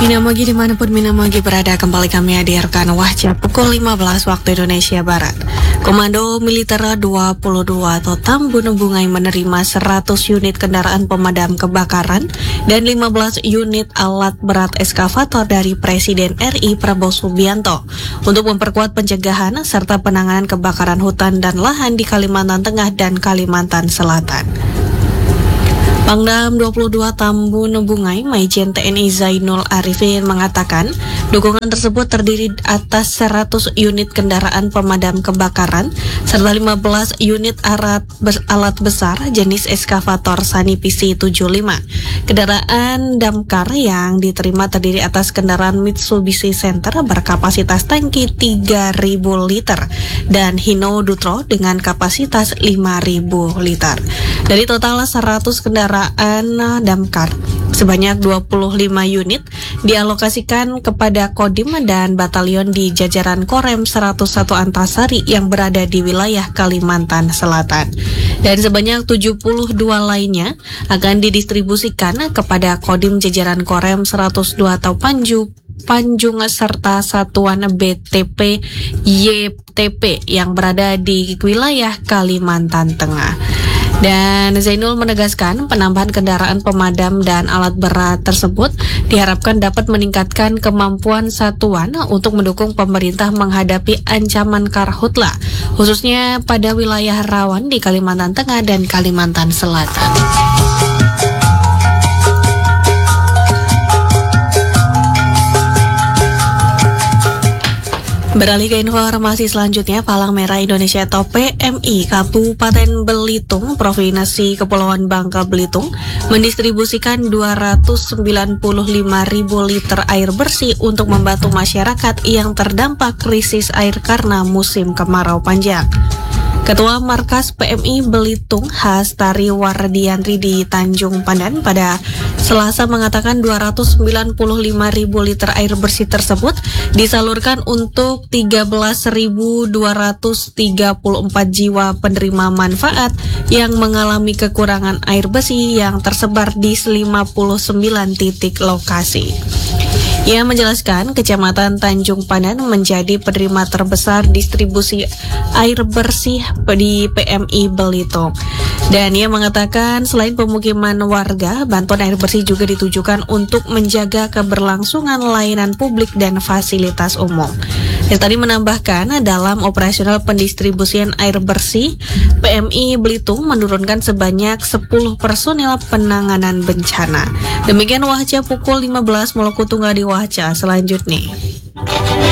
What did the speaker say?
Minamagi dimanapun Minamagi berada, kembali kami hadirkan Wahca pukul 15 waktu Indonesia Barat. Komando Militer 22 atau Tambun Bungai menerima 100 unit kendaraan pemadam kebakaran dan 15 unit alat berat eskavator dari Presiden RI Prabowo Subianto untuk memperkuat pencegahan serta penanganan kebakaran hutan dan lahan di Kalimantan Tengah dan Kalimantan Selatan. Pangdam 22 Tambun Bungai, Majen TNI Zainul Arifin mengatakan, dukungan tersebut terdiri atas 100 unit kendaraan pemadam kebakaran serta 15 unit alat besar jenis eskavator Sani PC 75. Kendaraan damkar yang diterima terdiri atas kendaraan Mitsubishi Center berkapasitas tangki 3.000 liter dan Hino Dutro dengan kapasitas 5.000 liter. Dari total 100 kendaraan damkar, sebanyak 25 unit dialokasikan kepada Kodim dan batalion di jajaran Korem 101 Antasari yang berada di wilayah Kalimantan Selatan. Dan sebanyak 72 lainnya akan didistribusikan kepada Kodim jajaran Korem 102 atau Panjung serta Satuan BTP YTP yang berada di wilayah Kalimantan Tengah. Dan Zainul menegaskan penambahan kendaraan pemadam dan alat berat tersebut diharapkan dapat meningkatkan kemampuan satuan untuk mendukung pemerintah menghadapi ancaman karhutla, khususnya pada wilayah rawan di Kalimantan Tengah dan Kalimantan Selatan. Beralih ke informasi selanjutnya, Palang Merah Indonesia atau PMI Kabupaten Belitung, Provinsi Kepulauan Bangka Belitung mendistribusikan 295.000 liter air bersih untuk membantu masyarakat yang terdampak krisis air karena musim kemarau panjang. Ketua Markas PMI Belitung Hastari Wardiantri di Tanjung Pandan pada Selasa mengatakan 295.000 liter air bersih tersebut disalurkan untuk 13.234 jiwa penerima manfaat yang mengalami kekurangan air bersih yang tersebar di 59 titik lokasi. Ia menjelaskan Kecamatan Tanjung Pandan menjadi penerima terbesar distribusi air bersih di PMI Belitung. Dan ia mengatakan selain pemukiman warga, bantuan air bersih juga ditujukan untuk menjaga keberlangsungan layanan publik dan fasilitas umum. Yang tadi menambahkan dalam operasional pendistribusian air bersih, PMI Belitung menurunkan sebanyak 10 personil penanganan bencana. Demikian Wahca pukul 15 Maluku Tunggal di Wahca selanjutnya.